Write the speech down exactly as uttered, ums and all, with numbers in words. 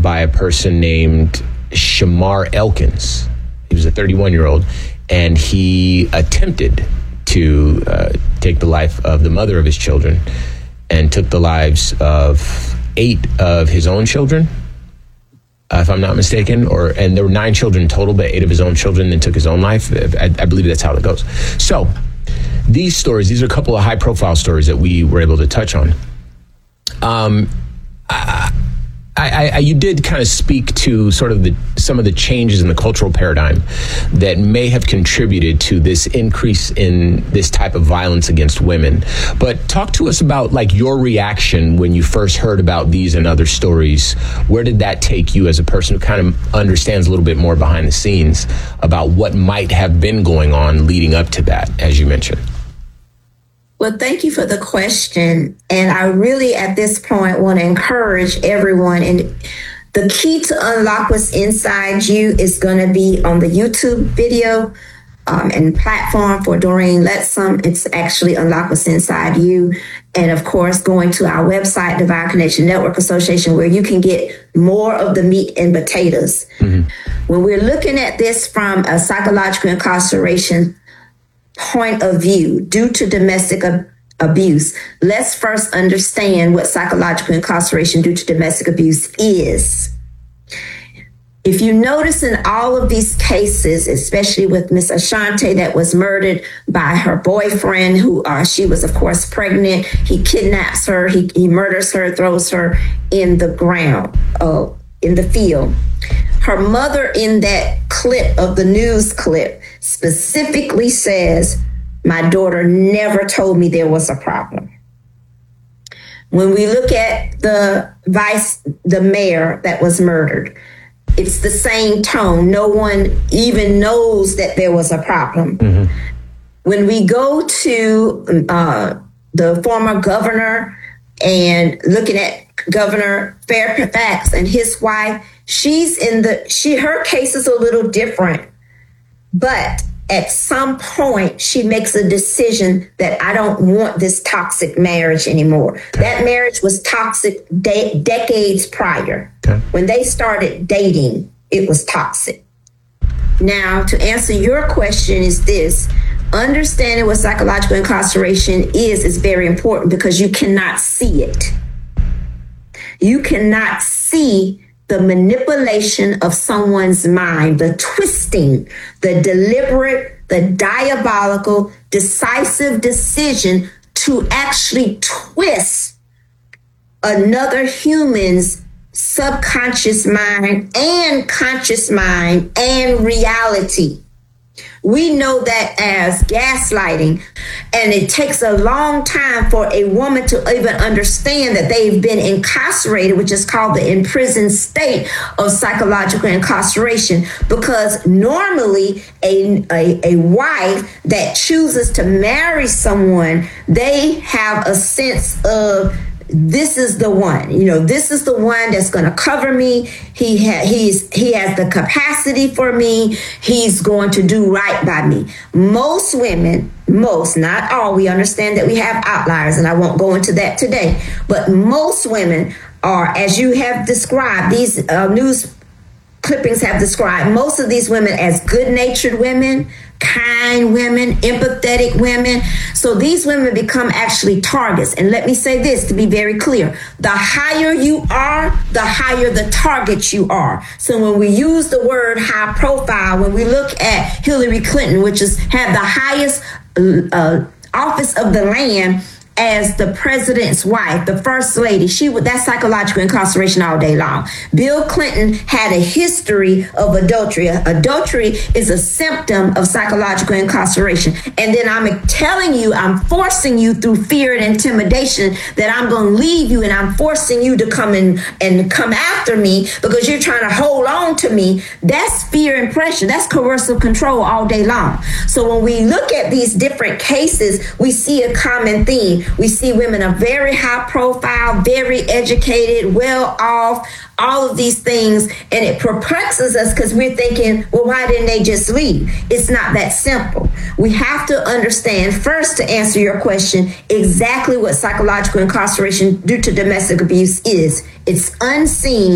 by a person named Shamar Elkins. He was a thirty-one-year-old, and he attempted to uh, take the life of the mother of his children and took the lives of eight of his own children, uh, if I'm not mistaken, or and there were nine children total, but eight of his own children then took his own life. I, I believe that's how it goes. So these stories, these are a couple of high-profile stories that we were able to touch on. Um, I, I, I, you did kind of speak to sort of the some of the changes in the cultural paradigm that may have contributed to this increase in this type of violence against women. But talk to us about like your reaction when you first heard about these and other stories. Where did that take you as a person who kind of understands a little bit more behind the scenes about what might have been going on leading up to that, as you mentioned? Well, thank you for the question. And I really, at this point, want to encourage everyone. And the key to unlock what's inside you is going to be on the YouTube video um, and platform for Doreen Lettsome. It's actually Unlock What's Inside You. And of course, going to our website, Divine Connection Network Association, where you can get more of the meat and potatoes. Mm-hmm. When we're looking at this from a psychological incarceration point of view due to domestic ab- abuse, let's first understand what psychological incarceration due to domestic abuse is. If you notice in all of these cases, especially with Miss Ashante that was murdered by her boyfriend, who uh, she was, of course, pregnant. He kidnaps her, he, he murders her, throws her in the ground, uh, in the field. Her mother in that clip of the news clip specifically says, "My daughter never told me there was a problem." When we look at the vice, the mayor that was murdered, it's the same tone. No one even knows that there was a problem. Mm-hmm. When we go to uh, the former governor and looking at Governor Fairfax and his wife, she's in the, she, her case is a little different, but at some point she makes a decision that I don't want this toxic marriage anymore. Okay. That marriage was toxic de- decades prior. Okay. When they started dating, it was toxic. Now, to answer your question is this: understanding what psychological incarceration is is very important because you cannot see it. You cannot see the manipulation of someone's mind, the twisting, the deliberate, the diabolical, decisive decision to actually twist another human's subconscious mind and conscious mind and reality. We know that as gaslighting, and it takes a long time for a woman to even understand that they've been incarcerated, which is called the imprisoned state of psychological incarceration, because normally a, a, a wife that chooses to marry someone, they have a sense of, this is the one, you know, this is the one that's going to cover me. He ha- he's he has the capacity for me. He's going to do right by me. Most women, most, not all, we understand that we have outliers, and I won't go into that today. But most women are, as you have described, these uh, news clippings have described most of these women as good-natured women, kind women, empathetic women. So these women become actually targets. And let me say this to be very clear. The higher you are, the higher the target you are. So when we use the word high profile, when we look at Hillary Clinton, which is had the highest uh, office of the land, as the president's wife, the first lady, she would, that's psychological incarceration all day long. Bill Clinton had a history of adultery. Adultery is a symptom of psychological incarceration. And then I'm telling you, I'm forcing you through fear and intimidation that I'm going to leave you, and I'm forcing you to come in and come after me because you're trying to hold on to me. That's fear and pressure. That's coercive control all day long. So when we look at these different cases, we see a common theme. We see women are very high profile, very educated, well off, all of these things. And it perplexes us because we're thinking, well, why didn't they just leave? It's not that simple. We have to understand first, to answer your question, exactly what psychological incarceration due to domestic abuse is. It's unseen.